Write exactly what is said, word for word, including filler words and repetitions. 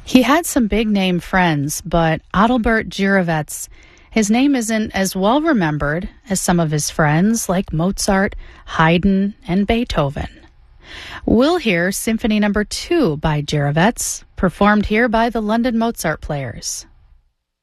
He had some big-name friends, but Adalbert Jiravets, his name isn't as well remembered as some of his friends like Mozart, Haydn, and Beethoven. We'll hear Symphony Number Two by Jiravets, performed here by the London Mozart Players.